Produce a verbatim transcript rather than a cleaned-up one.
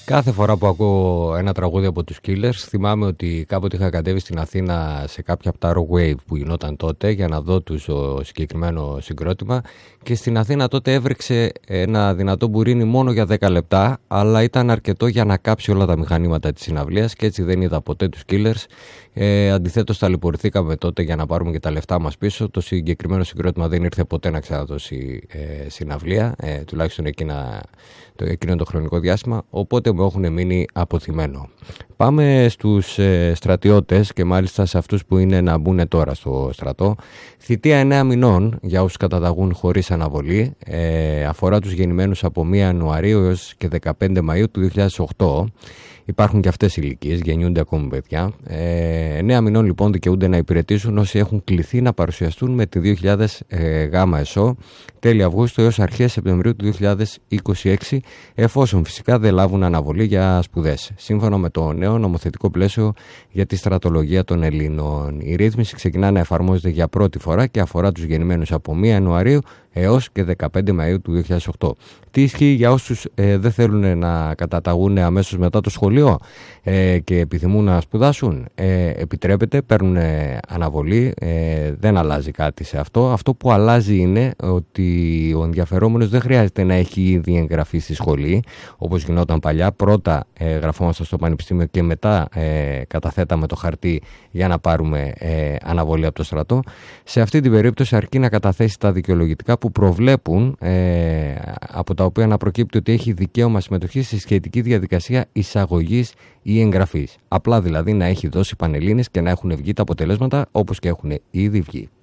Κάθε φορά που ακούω ένα τραγούδι από τους Killers, θυμάμαι ότι κάποτε είχα κατέβει στην Αθήνα σε κάποια από τα Rock Wave που γινόταν τότε για να δω τους το συγκεκριμένο συγκρότημα, και στην Αθήνα τότε έβρεξε ένα δυνατό μπουρίνι μόνο για δέκα λεπτά, αλλά ήταν αρκετό για να κάψει όλα τα μηχανήματα της συναυλίας, και έτσι δεν είδα ποτέ τους Killers. Ε, αντιθέτως ταλαιπωρηθήκαμε τότε για να πάρουμε και τα λεφτά μας πίσω. Το συγκεκριμένο συγκρότημα δεν ήρθε ποτέ να ξαναδώσει ε, συναυλία, ε, τουλάχιστον εκείνα, το, εκείνο το χρονικό διάστημα, οπότε μου έχουν μείνει αποθυμένο. Πάμε στους ε, στρατιώτες, και μάλιστα σε αυτούς που είναι να μπουν τώρα στο στρατό. Θητεία εννέα μηνών για όσους καταταγούν χωρίς αναβολή, ε, αφορά τους γεννημένους από πρώτη Ιανουαρίου έως και δεκαπέντε Μαΐου του δύο χιλιάδες οκτώ. Υπάρχουν και αυτές οι ηλικίες, γεννιούνται ακόμη παιδιά. Ε, εννέα μηνών λοιπόν δικαιούνται να υπηρετήσουν όσοι έχουν κληθεί να παρουσιαστούν με τη δύο χιλιάδες ε, γάμα ΕΣΟ τέλη Αυγούστου έως αρχές Σεπτεμβρίου του δύο χιλιάδες είκοσι έξι, εφόσον φυσικά δεν λάβουν αναβολή για σπουδές, σύμφωνα με το νέο νομοθετικό πλαίσιο για τη στρατολογία των Ελλήνων. Η ρύθμιση ξεκινά να εφαρμόζεται για πρώτη φορά και αφορά τους γεννημένους από πρώτη Ιανουαρίου έως και δεκαπέντε Μαΐου του δύο χιλιάδες οκτώ. Τι ισχύει για όσους ε, δεν θέλουν να καταταγούν αμέσως μετά το σχολείο ε, και επιθυμούν να σπουδάσουν? Ε, επιτρέπεται, παίρνουν αναβολή, ε, δεν αλλάζει κάτι σε αυτό. Αυτό που αλλάζει είναι ότι ο ενδιαφερόμενος δεν χρειάζεται να έχει ήδη εγγραφεί στη σχολή, όπως γινόταν παλιά. Πρώτα ε, γραφόμαστε στο πανεπιστήμιο και μετά ε, καταθέταμε το χαρτί για να πάρουμε ε, αναβολή από το στρατό. Σε αυτή την περίπτωση αρκεί να καταθέσει τα δικαιολογητικά που προβλέπουν, ε, από τα οποία να προκύπτει ότι έχει δικαίωμα συμμετοχή στη σχετική διαδικασία εισαγωγής ή εγγραφής. Απλά δηλαδή να έχει δώσει πανελλήνες και να έχουν βγει τα αποτελέσματα όπως και έχουν ήδη βγει.